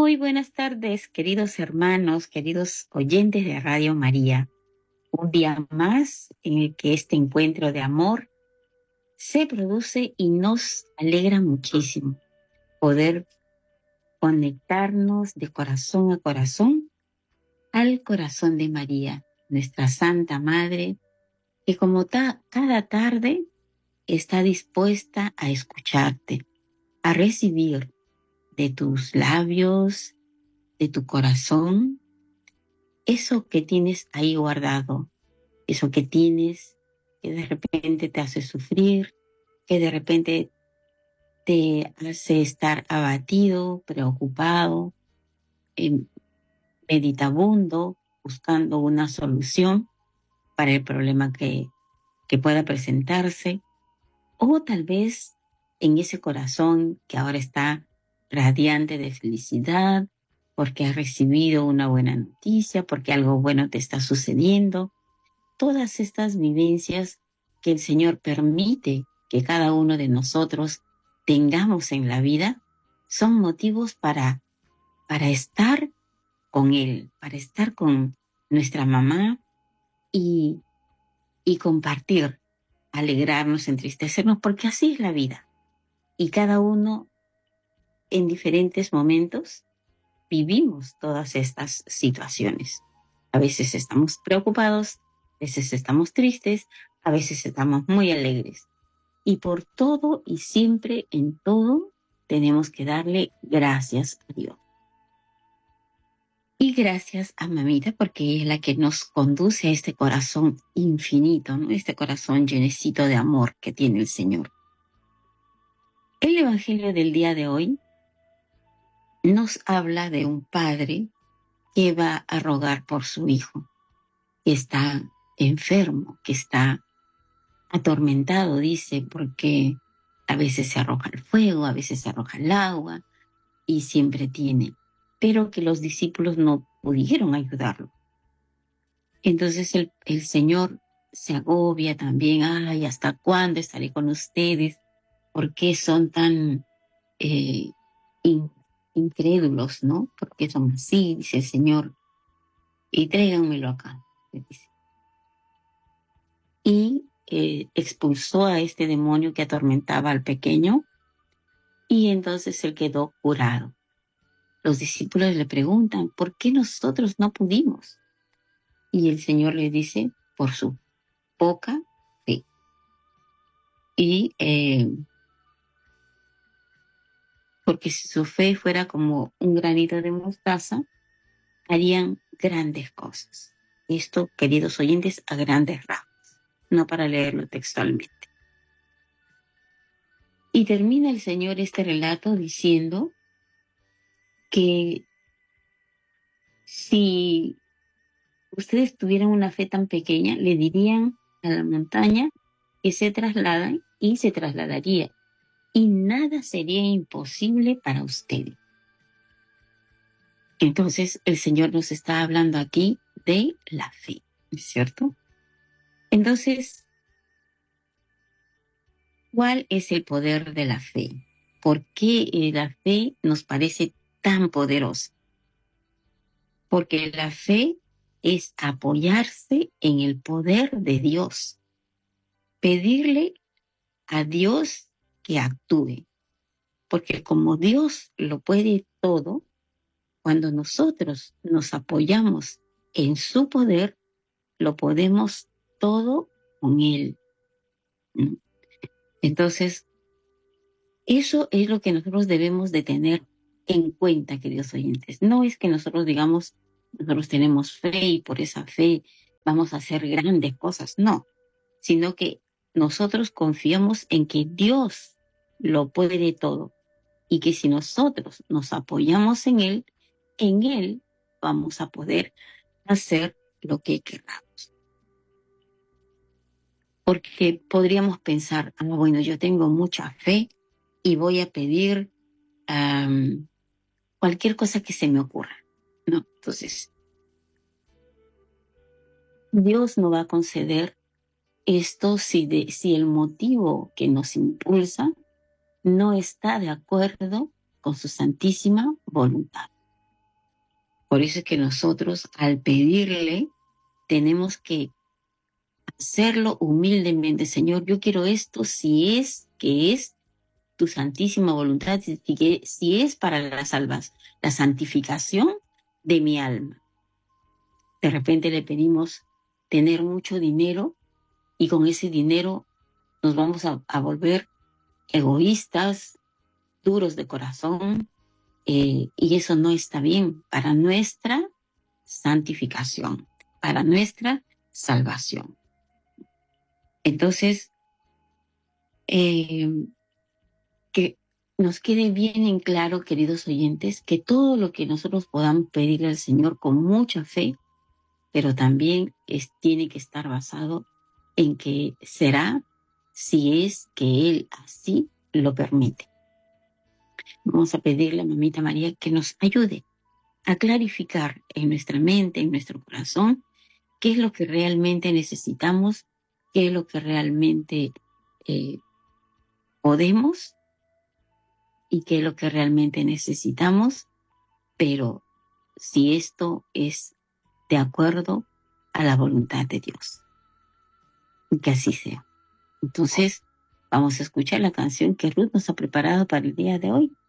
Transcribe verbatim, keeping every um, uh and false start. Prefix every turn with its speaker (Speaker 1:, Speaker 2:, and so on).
Speaker 1: Muy buenas tardes, queridos hermanos, queridos oyentes de Radio María. Un día más en el que este encuentro de amor se produce y nos alegra muchísimo poder conectarnos de corazón a corazón al corazón de María, nuestra Santa Madre, que como ta- cada tarde está dispuesta a escucharte, a recibir de tus labios, de tu corazón, eso que tienes ahí guardado, eso que tienes que de repente te hace sufrir, que de repente te hace estar abatido, preocupado, eh, meditabundo, buscando una solución para el problema que, que pueda presentarse, o tal vez en ese corazón que ahora está radiante de felicidad, porque has recibido una buena noticia, porque algo bueno te está sucediendo. Todas estas vivencias que el Señor permite que cada uno de nosotros tengamos en la vida son motivos para, para estar con Él, para estar con nuestra mamá y, y compartir, alegrarnos, entristecernos, porque así es la vida. Y cada uno en diferentes momentos vivimos todas estas situaciones. A veces estamos preocupados, a veces estamos tristes, a veces estamos muy alegres. Y por todo y siempre en todo tenemos que darle gracias a Dios. Y gracias a mamita porque es la que nos conduce a este corazón infinito, ¿no? Este corazón llenecito de amor que tiene el Señor. El Evangelio del día de hoy nos habla de un padre que va a rogar por su hijo, que está enfermo, que está atormentado, dice, porque a veces se arroja el fuego, a veces se arroja el agua, y siempre tiene, pero que los discípulos no pudieron ayudarlo. Entonces el, el Señor se agobia también, ay, ¿hasta cuándo estaré con ustedes? ¿Por qué son tan eh, in, incrédulos, no? ¿Por qué son así? Dice el Señor, y tráiganmelo acá, le dice. Y eh, expulsó a este demonio que atormentaba al pequeño, y entonces él quedó curado. Los discípulos le preguntan, ¿por qué nosotros no pudimos? Y el Señor les dice, por su poca fe. Y eh, porque si su fe fuera como un granito de mostaza, harían grandes cosas. Esto, queridos oyentes, a grandes rasgos, no para leerlo textualmente. Y termina el Señor este relato diciendo que si ustedes tuvieran una fe tan pequeña, le dirían a la montaña que se trasladan y se trasladaría. Y nada sería imposible para ustedes. Entonces el Señor nos está hablando aquí de la fe, ¿es cierto? Entonces, ¿cuál es el poder de la fe? ¿Por qué la fe nos parece tan poderosa? Porque la fe es apoyarse en el poder de Dios, pedirle a Dios que actúe, porque como Dios lo puede todo, cuando nosotros nos apoyamos en su poder, lo podemos todo con Él. ¿No? Entonces, eso es lo que nosotros debemos de tener en cuenta, queridos oyentes. No es que nosotros digamos, nosotros tenemos fe y por esa fe vamos a hacer grandes cosas, no, sino que nosotros confiamos en que Dios lo puede todo y que si nosotros nos apoyamos en Él, en Él vamos a poder hacer lo que queramos. Porque podríamos pensar, ah, bueno, yo tengo mucha fe y voy a pedir um, cualquier cosa que se me ocurra, ¿no? Entonces, Dios no va a conceder esto si, de, si el motivo que nos impulsa no está de acuerdo con su santísima voluntad. Por eso es que nosotros al pedirle tenemos que hacerlo humildemente. Señor, yo quiero esto si es que es tu santísima voluntad, si, que, si es para la salvación, la santificación de mi alma. De repente le pedimos tener mucho dinero y con ese dinero nos vamos a, a volver egoístas, duros de corazón, eh, y eso no está bien para nuestra santificación, para nuestra salvación. Entonces, eh, que nos quede bien en claro, queridos oyentes, que todo lo que nosotros podamos pedirle al Señor con mucha fe, pero también es, tiene que estar basado en que será si es que Él así lo permite. Vamos a pedirle a Mamita María que nos ayude a clarificar en nuestra mente, en nuestro corazón, qué es lo que realmente necesitamos, qué es lo que realmente eh, podemos y qué es lo que realmente necesitamos, pero si esto es de acuerdo a la voluntad de Dios. Y que así sea. Entonces, vamos a escuchar la canción que Ruth nos ha preparado para el día de hoy.